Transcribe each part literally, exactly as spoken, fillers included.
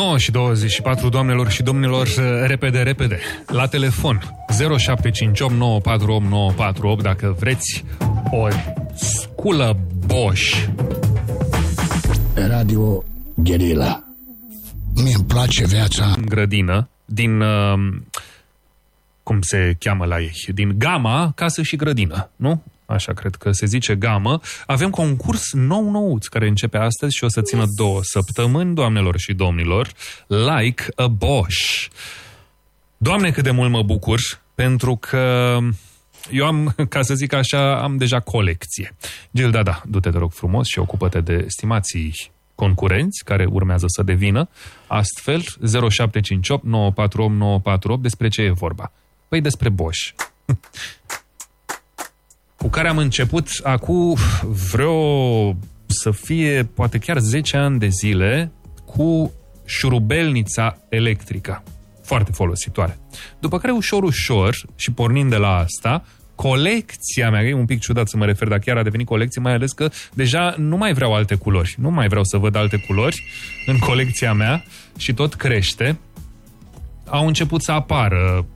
nouă și douăzeci și patru, doamnelor și domnilor, repede, repede, la telefon zero șapte cinci opt nouă patru opt nouă patru opt dacă vreți o sculă Bosch. Radio Guerilla. Mie-mi place viața. În grădină, din, uh, cum se cheamă la ei, din gama casă și grădină, nu? Așa cred că se zice gamă. Avem concurs nou-nouț care începe astăzi și o să țină yes. două săptămâni, doamnelor și domnilor. Like a Bosch. Doamne, cât de mult mă bucur, pentru că eu am, ca să zic așa, am deja colecție. Gilda, da, du-te, te rog frumos, și ocupă-te de stimații concurenți care urmează să devină. Astfel, zero șapte cinci opt nouă patru opt nouă patru opt, despre ce e vorba? Păi despre Bosch. Cu care am început acum vreo, să fie, poate chiar zece ani de zile, cu șurubelnița electrică. Foarte folositoare. După care, ușor, ușor, și pornind de la asta, colecția mea, e un pic ciudat să mă refer, dar chiar a devenit colecție, mai ales că deja nu mai vreau alte culori. Nu mai vreau să văd alte culori în colecția mea și tot crește. Au început să apară,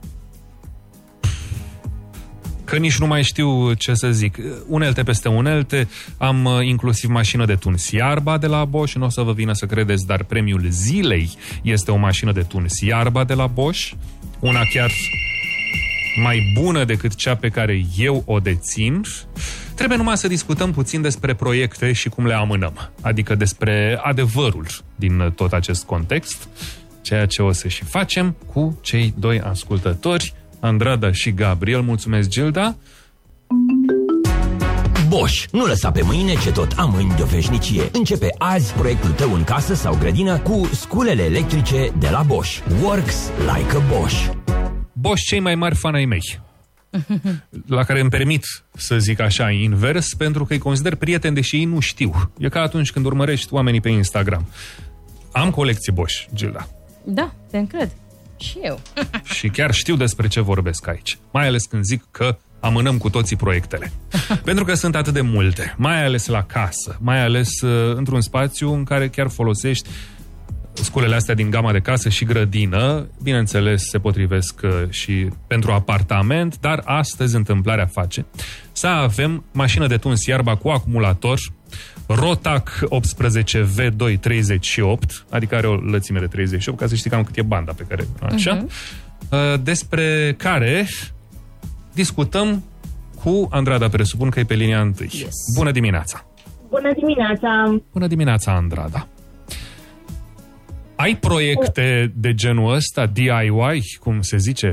că nici nu mai știu ce să zic, unelte peste unelte. Am inclusiv mașină de tuns iarba de la Bosch, nu o să vă vină să credeți, dar premiul zilei este o mașină de tuns iarba de la Bosch, una chiar mai bună decât cea pe care eu o dețin. Trebuie numai să discutăm puțin despre proiecte și cum le amânăm, adică despre adevărul din tot acest context, ceea ce o să și facem cu cei doi ascultători, Andrada și Gabriel. Mulțumesc, Gilda. Bosch, nu lăsa pe mâine ce tot amâni de o veșnicie. Începe azi proiectul tău în casă sau grădină cu sculele electrice de la Bosch. Works like a Bosch. Bosch, cei mai mari fani ai mei, la care îmi permit să zic așa invers, pentru că îi consider prieteni, deși ei nu știu. E ca atunci când urmărești oamenii pe Instagram. Am colecție Bosch, Gilda. Da, te încred. Și eu. Și chiar știu despre ce vorbesc aici. Mai ales când zic că amânăm cu toții proiectele. Pentru că sunt atât de multe, mai ales la casă, mai ales uh, într-un spațiu în care chiar folosești sculele astea din gama de casă și grădină. Bineînțeles, se potrivesc uh, și pentru apartament, dar astăzi întâmplarea face să avem mașină de tuns iarba cu acumulator Rotac optsprezece V doi treizeci și opt, adică are o lățime de treizeci și opt, ca să știi cam cât e banda pe care... Așa. Uh-huh. Despre care discutăm cu Andrada, presupun că e pe linia întâi. Yes. Bună dimineața! Bună dimineața! Bună dimineața, Andrada! Ai proiecte de genul ăsta, D I Y, cum se zice?